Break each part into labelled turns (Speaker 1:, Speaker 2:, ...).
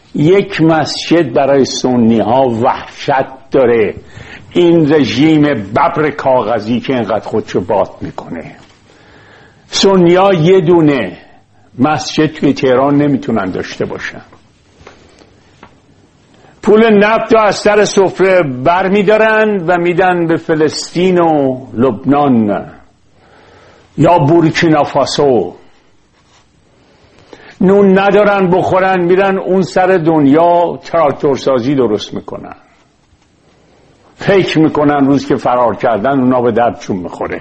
Speaker 1: یک مسجد برای سنی ها وحشت داره، این رژیم ببر کاغذی که اینقدر خودشو باد میکنه. سنی ها یه دونه مسجد توی تهران نمیتونن داشته باشن. پول نفت رو از سر سفره بر میدارن و میدن به فلسطین و لبنان یا بورکینافاسو. نون ندارن بخورن، میرن اون سر دنیا تراکتورسازی درست میکنن. فکر میکنن روز که فرار کردن اونا به دردشون میخوره.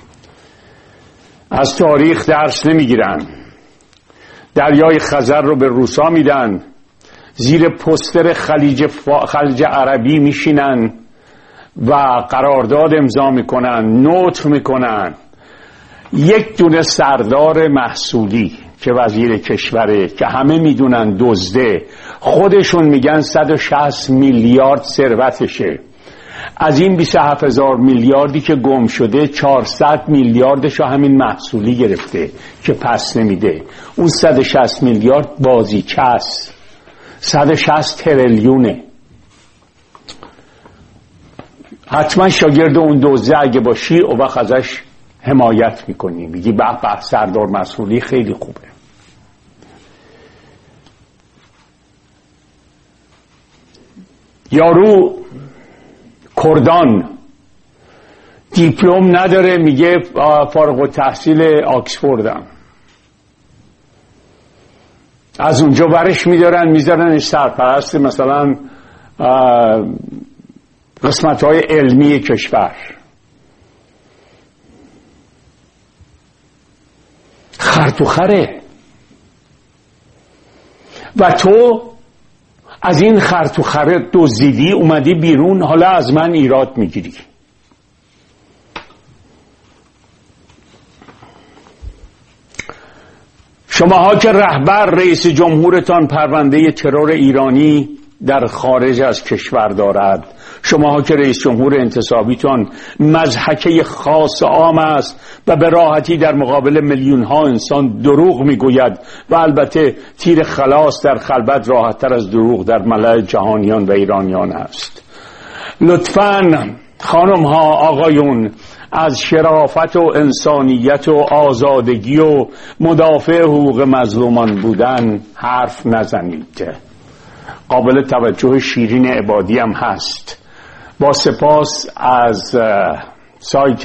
Speaker 1: از تاریخ درس نمیگیرن. دریای خزر رو به روسا میدن، زیر پستر خلیج عربی میشینن و قرارداد امضا میکنن، نوت میکنن. یک دونه سردار محصولی که وزیر کشوره که همه میدونن دزده، خودشون میگن 160 میلیارد ثروتشه. از این 27,000 میلیاردی که گم شده 400 میلیاردشو همین محصولی گرفته که پس نمیده. اون 160 میلیارد بازیچه است. 160 تریلیونه. حتما شاگرد اون دزده اگه باشی او وقت ازش حمایت میکنی، میگی به به سردار مسئولی خیلی خوبه. یارو کردان دیپلم نداره، میگه فارغ التحصیل آکسفوردم. از اونجا برش میدارن میذارنش سرپرست مثلا قسمت‌های علمی کشور. خرطوخره. و تو از این خرطوخره دزدیدی اومدی بیرون، حالا از من ایراد میگیری. شماها که رهبر رئیس جمهورتان پرونده ترور ایرانی در خارج از کشور دارد، شماها که رئیس جمهور انتصابیتان مضحکه خاص عام است و به راحتی در مقابل میلیون ها انسان دروغ میگوید و البته تیر خلاص در خلبت راحت تر از دروغ در ملأ جهانیان و ایرانیان است. لطفاً خانم ها آقایون از شرافت و انسانیت و آزادگی و مدافع حقوق مظلومان بودن حرف نزنید. قابل توجه شیرین عبادی هم هست. با سپاس از سایت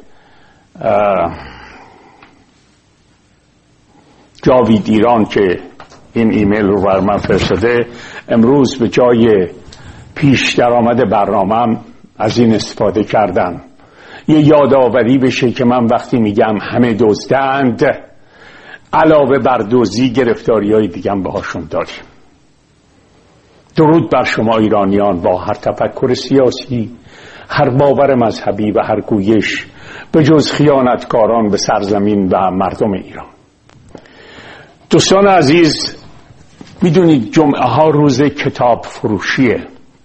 Speaker 1: جاوید ایران که این ایمیل رو بر من فرستاده. امروز به جای پیش درآمد برنامه‌ام از این استفاده کردم، یه یادآوری بشه که من وقتی میگم همه دزدند، علاوه بر دزدی گرفتاری‌های دیگه هم باهاشون داریم. درود بر شما ایرانیان با هر تفکر سیاسی، هر باور مذهبی و هر گویش، به جز خیانتکاران به سرزمین و مردم ایران. دوستان عزیز، میدونید جمعه ها روز کتاب فروشیه.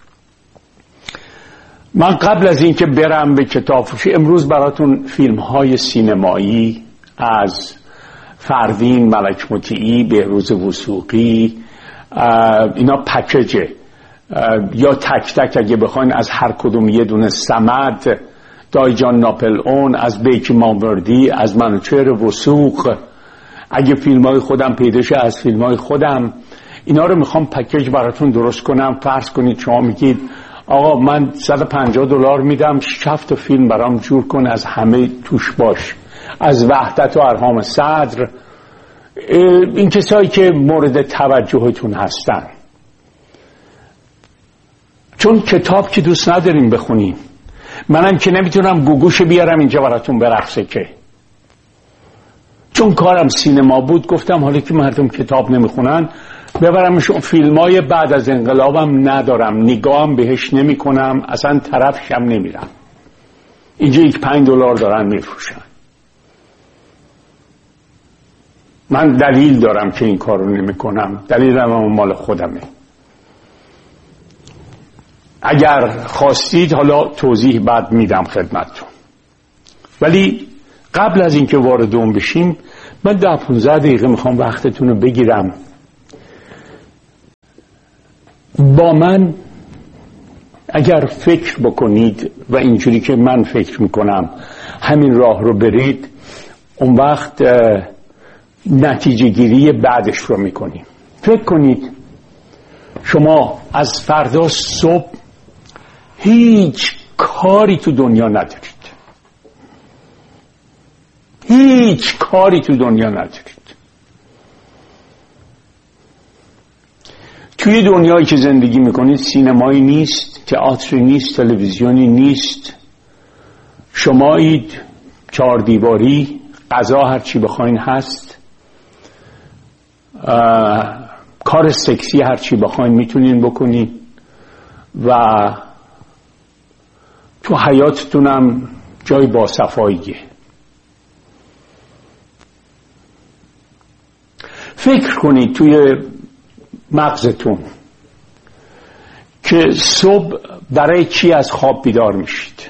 Speaker 1: من قبل از اینکه برم به کتاب فروشی امروز براتون فیلم های سینمایی از فردین ملک مطیعی، بهروز وثوقی، اینا پکیجه یا تک تک اگه بخواین از هر کدوم یه دونه، صمد، دایجان ناپل اون، از بیکی ماوردی، از منوچهر وثوق، اگه فیلم های خودم پیداشه از فیلم های خودم، اینا رو میخوام پکیج براتون درست کنم. فرض کنید شما میگید آقا من $150 میدم 7 تا فیلم برام جور کن، از همه توش باش، از وحدت و ارهام صدر، این کسایی که مورد توجهتون هستن. چون کتاب که دوست نداریم بخونیم، منم که نمیتونم گوگوش بیارم اینجا براتون برقصه که، چون کارم سینما بود گفتم حالا که مردم کتاب نمیخونن ببرمشون. فیلمای بعد از انقلابم ندارم، نگاهم بهش نمی کنم، اصلا طرفشم نمیرم. اینجا $5 دارن میفروشن. من دلیل دارم که این کار رو نمی کنم، دلیلم مال خودمه. اگر خواستید حالا توضیح بعد میدم خدمتتون، ولی قبل از اینکه وارد اون بشیم من 10-15 دقیقه میخوام وقتتون رو بگیرم. با من اگر فکر بکنید و اینجوری که من فکر میکنم همین راه رو برید، اون وقت نتیجه گیری بعدش رو میکنیم. فکر کنید شما از فردا صبح هیچ کاری تو دنیا ندارید، هیچ کاری تو دنیا ندارید. توی دنیایی که زندگی میکنید سینمایی نیست، تئاتری نیست، تلویزیونی نیست، شمایید، 4 دیواری، غذا هرچی بخواین هست، کار سکسی هرچی بخواین میتونین بکنین و تو حیاتتونم جای باصفاییه. فکر کنید توی مغزتون که صبح برای چی از خواب بیدار میشید.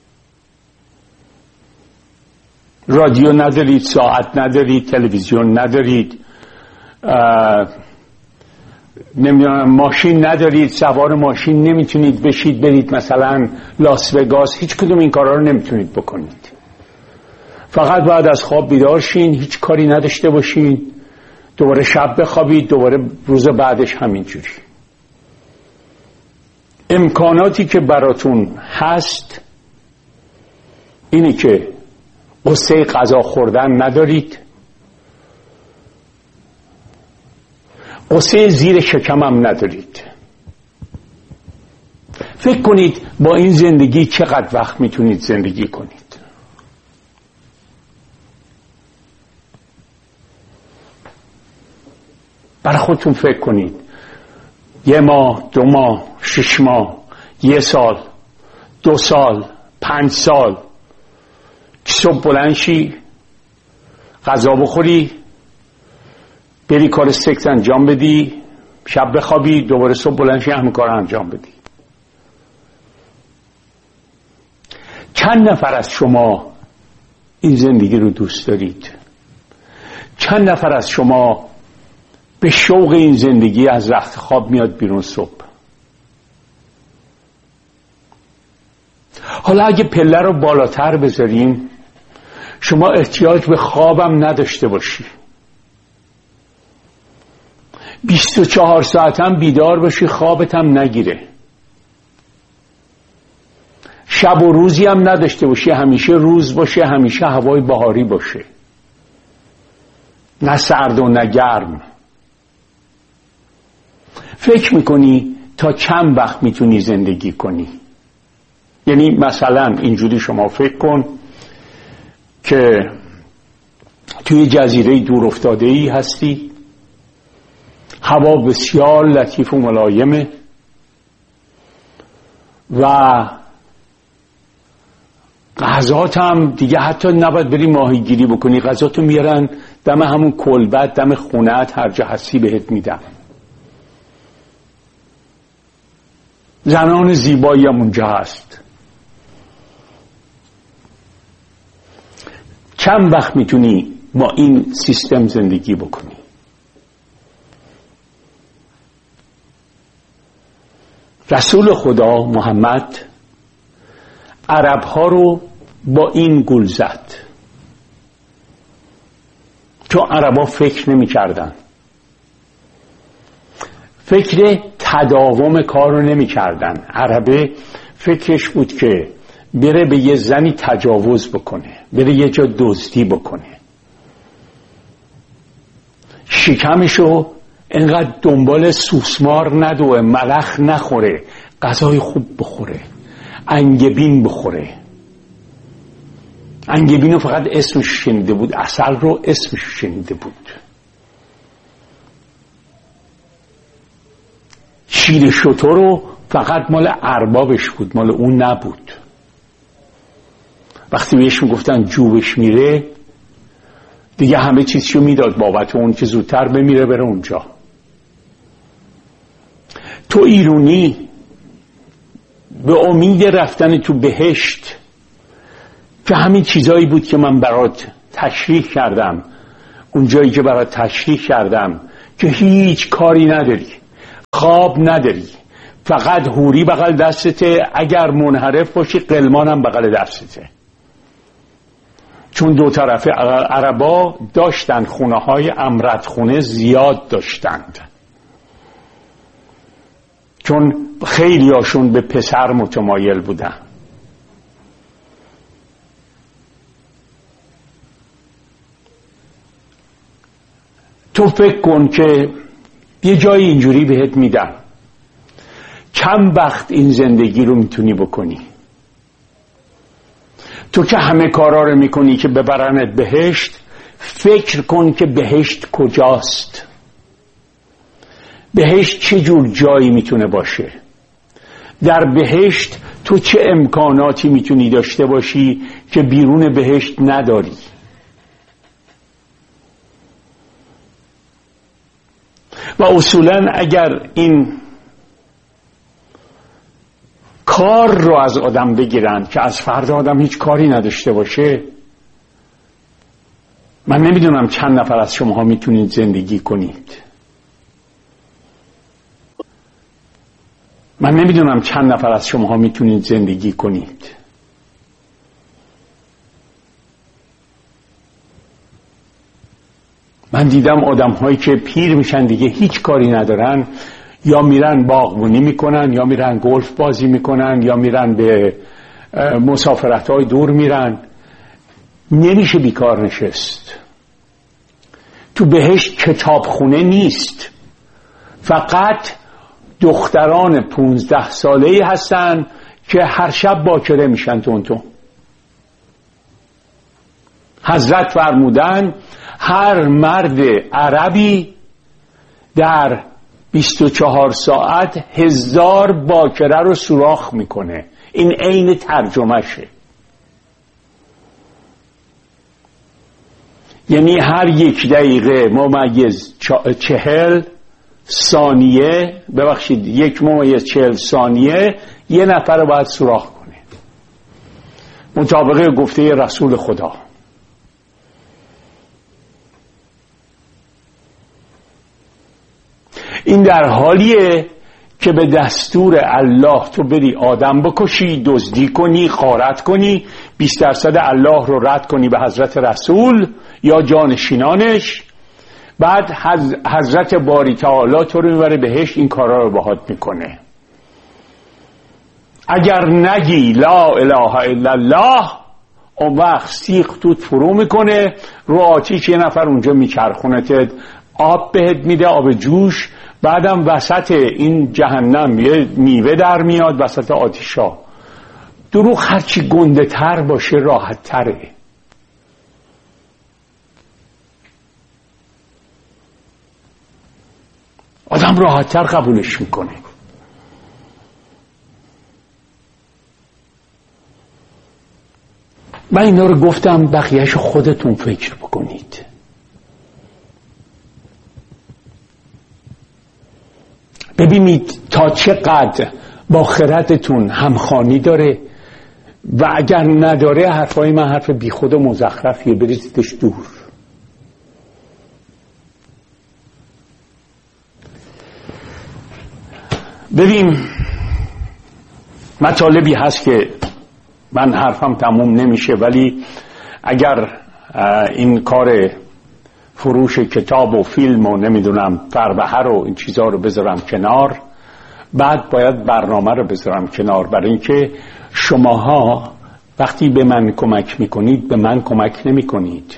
Speaker 1: رادیو ندارید، ساعت ندارید، تلویزیون ندارید، نمیدونم ماشین ندارید، سوار ماشین نمیتونید بشید برید مثلا لاس وگاس، هیچ کدوم این کارا رو نمیتونید بکنید. فقط باید از خواب بیدار شین، هیچ کاری نداشته باشین، دوباره شب بخوابید، دوباره روز بعدش همینجوری. امکاناتی که براتون هست اینی که قصه غذا خوردن ندارید، قصه زیر شکم هم ندارید. فکر کنید با این زندگی چقدر وقت میتونید زندگی کنید. برای خودتون فکر کنید. 1 ماه، 2 ماه، 6 ماه، 1 سال، 2 سال، 5 سال، صبح بلند شی، غذا بخوری، بری کار سکس انجام بدی، شب بخوابی، دوباره صبح بلند شی همین کار انجام بدی. چند نفر از شما این زندگی رو دوست دارید؟ چند نفر از شما به شوق این زندگی از رخت خواب میاد بیرون صبح؟ حالا اگه پله رو بالاتر بذاریم، شما احتیاج به خوابم نداشته باشی، 24 ساعت هم بیدار باشی، خوابت هم نگیره، شب و روزی هم نداشته باشی، همیشه روز باشه، همیشه هوای بهاری باشه، نه سرد و نه گرم. فکر میکنی تا چند وقت میتونی زندگی کنی؟ یعنی مثلا اینجوری شما فکر کن که توی جزیره دور افتاده ای هستی، هوا بسیار لطیف و ملایمه و غذات هم دیگه حتی نباید بری ماهیگیری بکنی، غذاتو میارن دم همون کلبت، دم خونه‌ات، هر جا هستی بهت میدن. زنان زیبایی هم اونجا هست. چند وقت میتونی با این سیستم زندگی بکنی؟ رسول خدا محمد عرب ها رو با این گول زد، چون عرب ها فکر نمی کردن، فکر تداوم کار رو نمی کردن. عربه فکرش بود که بره به یه زنی تجاوز بکنه، بره یه جا دزدی بکنه، شکمشو اینقدر دنبال سوسمار ندوه، ملخ نخوره، غذای خوب بخوره، انگبین بخوره. انگبین رو فقط اسمش شنیده بود، عسل رو اسمش شنیده بود. شیر شتر رو فقط مال اربابش بود، مال اون نبود. وقتی بهش میگفتن جوبش میره، دیگه همه چیزشو میداد بابت اون که زودتر بمیره بره اونجا. تو ایرونی به امید رفتن تو بهشت، که همین چیزایی بود که من برات تشریح کردم، اون جایی که برات تشریح کردم که هیچ کاری نداری، خواب نداری، فقط حوری بغل دستته، اگر منحرف باشی قلمان هم بغل دستته. چون دو طرف عربا داشتن خونه های امرتخونه زیاد داشتند، چون خیلی هاشون به پسر متمایل بودن. تو فکر کن که یه جایی اینجوری بهت میدن، چند وقت این زندگی رو میتونی بکنی؟ تو که همه کارا رو میکنی که ببرنت بهشت، فکر کن که بهشت کجاست، بهشت چه جور جایی میتونه باشه، در بهشت تو چه امکاناتی میتونی داشته باشی که بیرون بهشت نداری. و اصولا اگر این کار رو از آدم بگیرن که از فردا آدم هیچ کاری نداشته باشه، من نمیدونم چند نفر از شماها میتونید زندگی کنید. من نمیدونم چند نفر از شماها میتونید زندگی کنید. من دیدم آدم هایی که پیر میشن دیگه هیچ کاری ندارن، یا میرن باغبونی میکنن، یا میرن گلف بازی میکنن، یا میرن به مسافرت های دور میرن. نمیشه بیکار نشست. تو بهشت کتابخونه نیست، فقط دختران 15 ساله‌ای هستن که هر شب باکره میشن تون. حضرت فرمودن هر مرد عربی در 24 ساعت 1000 باکره رو سوراخ میکنه. این عین ترجمهشه. یعنی هر 1 دقیقه ممیز 40 ثانیه، ببخشید 1:40 ثانیه یه نفر رو باید سوراخ کنه، مطابق گفته رسول خدا. این در حالیه که به دستور الله تو بری آدم بکشی، دزدی کنی، غارت کنی، 20% الله رو رد کنی به حضرت رسول یا جانشینانش، بعد حضرت باری تعالی تو رو میبره بهشت، این کارا رو باهات میکنه. اگر نگی لا اله الا الله، اون وقت سیخ توت فرو میکنه، رو آتیش یه نفر اونجا میچرخونتت، آب بهت میده، آب جوش، بعدم وسط این جهنم یه میوه در میاد وسط آتیشا. دروغ هرچی گنده تر باشه راحت تره. آدم راحت تر قبولش میکنه. من اینا رو گفتم، بقیهش خودتون فکر بکنید. ببینید تا چقدر با خردتون همخوانی داره، و اگر نداره حرفای من حرف بی خود و مزخرفیه، بریزیدش دور. ببین مطالبی هست که من حرفم تموم نمیشه، ولی اگر این کار فروش کتاب و فیلم و نمیدونم فربهر و این چیزها رو بذارم کنار، بعد باید برنامه رو بذارم کنار، برای اینکه شماها وقتی به من کمک میکنید به من کمک نمیکنید،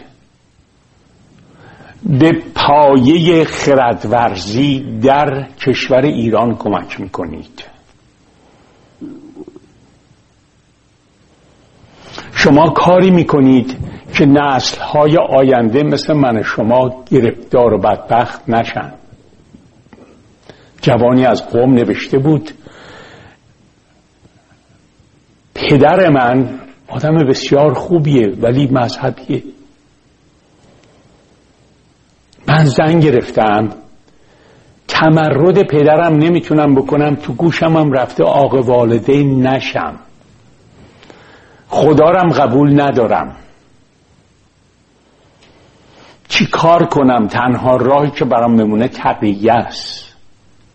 Speaker 1: به پایه خردورزی در کشور ایران کمک میکنید. شما کاری میکنید که نسل‌های آینده مثل من شما گرفتار و بدبخت نشن. جوانی از قم نوشته بود پدر من آدم بسیار خوبیه ولی مذهبیه. من زن گرفتم، تمرد پدرم نمیتونم بکنم، تو گوشم هم رفته عاق والدین نشم، خدارم قبول ندارم. چی کار کنم؟ تنها راهی که برام میمونه تقیه است.